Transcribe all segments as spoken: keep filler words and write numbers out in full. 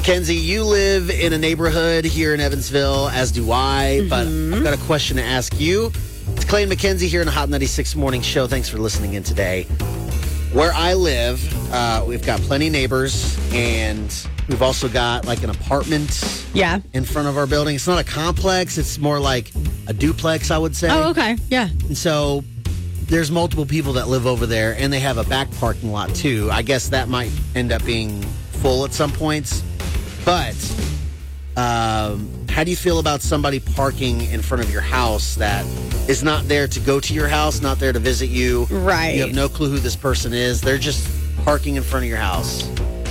Mackenzie, you live in a neighborhood here in Evansville, as do I, Mm-hmm. but I've got a question to ask you. It's Clay and Mackenzie here in the Hot ninety-six Morning Show. Thanks for listening in today. Where I live, uh, we've got plenty of neighbors, and we've also got like an apartment Yeah. in front of our building. It's not a complex. It's more like a duplex, I would say. Oh, okay. Yeah. And so there's multiple people that live over there, and they have a back parking lot, too. I guess that might end up being full at some points. But um, how do you feel about somebody parking in front of your house that is not there to go to your house, not there to visit you? Right. You have no clue who this person is. They're just parking in front of your house.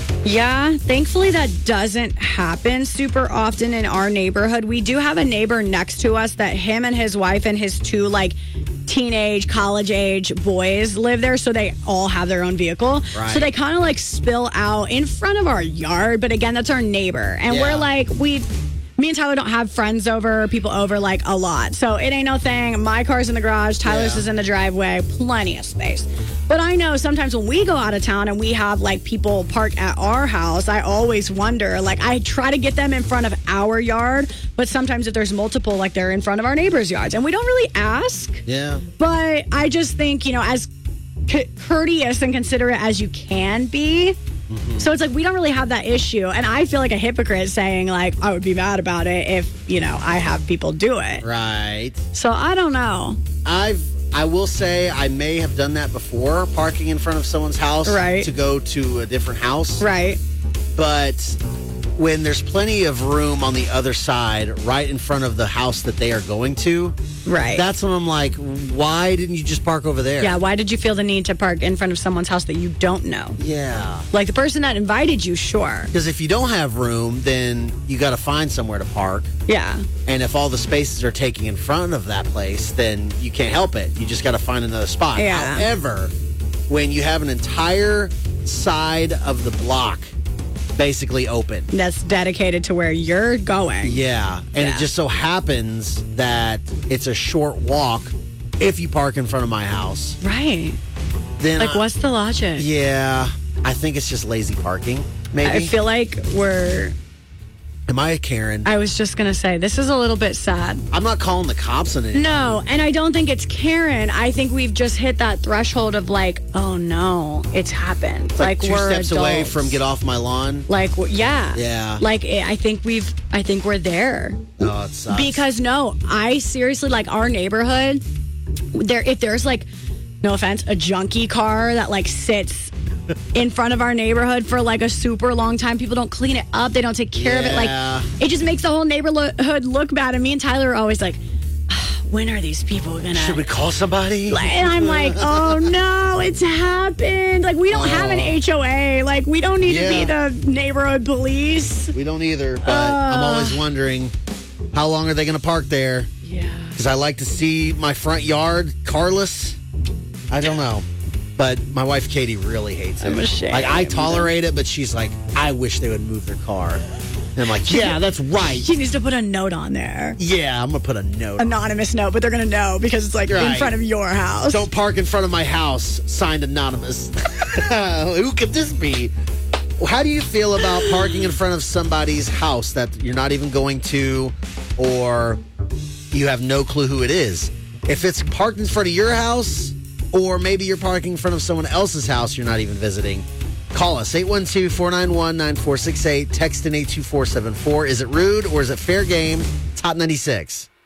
Yeah, thankfully that doesn't happen super often in our neighborhood. We do have a neighbor next to us that him and his wife and his two like teenage, college age boys live there, so they all have their own vehicle. Right. So they kind of like spill out in front of our yard, but again, that's our neighbor. And Yeah. we're like, we me and Tyler don't have friends over, people over like a lot. So it ain't no thing. My car's in the garage, Tyler's Yeah. is in the driveway, plenty of space. But I know sometimes when we go out of town and we have like people park at our house, I always wonder, like I try to get them in front of our yard, but sometimes if there's multiple, like they're in front of our neighbors' yards. And we don't really ask, Yeah. but I just think, you know, as c- courteous and considerate as you can be. So it's like we don't really have that issue. And I feel like a hypocrite saying like I would be mad about it if, you know, I have people do it. Right. So I don't know. I've I will say I may have done that before, parking in front of someone's house Right. to go to a different house. Right. But when there's plenty of room on the other side, right in front of the house that they are going to, Right. that's when I'm like, why didn't you just park over there? Yeah, why did you feel the need to park in front of someone's house that you don't know? Yeah. Like the person that invited you, sure. Because if you don't have room, then you got to find somewhere to park. Yeah. And if all the spaces are taking in front of that place, then you can't help it. You just got to find another spot. Yeah. However, when you have an entire side of the block basically open, That's dedicated to where you're going. yeah, and Yeah. it just so happens that it's a short walk if you park in front of my house, Right. then Like, I- what's the logic? yeah, I think it's just lazy parking. Maybe. I feel like we're. Am I a Karen? I was just going to say, this is a little bit sad. I'm not calling the cops on it. No, and I don't think it's Karen. I think we've just hit that threshold of like, oh no, it's happened. It's like, two we're steps away adults. from get off my lawn. Like, we're- yeah. Yeah. Like, I think we've, I think we're there. Oh, it sucks. Because no, I seriously, like our neighborhood, there, if there's like, no offense, a junkie car that like sits in front of our neighborhood for like a super long time, people don't clean it up, they don't take care of it. Yeah. Like, it just makes the whole neighborhood look bad. And me and Tyler are always like, "Ah, when are these people gonna? Should we call somebody? And I'm like, oh no, it's happened. Like, we don't have an H O A. Like, we don't need to be Yeah. the neighborhood police. We don't either, but I'm Uh. always wondering, how long are they going to park there? Yeah. Because I like to see my front yard carless. I don't know. But my wife, Katie, really hates it. I'm ashamed. Like, I tolerate it, but she's like, I wish they would move their car. And I'm like, yeah, that's right. She needs to put a note on there. Yeah, I'm going to put a note. Anonymous note, but they're going to know because it's like in Right. front of your house. Don't park in front of my house. Signed anonymous. Who could this be? How do you feel about parking in front of somebody's house that you're not even going to, or you have no clue who it is? If it's parked in front of your house, or maybe you're parking in front of someone else's house you're not even visiting, call us, eight one two, four nine one, nine four six eight. Text in eight two four seven four. Is it rude or is it fair game? It's Hot ninety-six.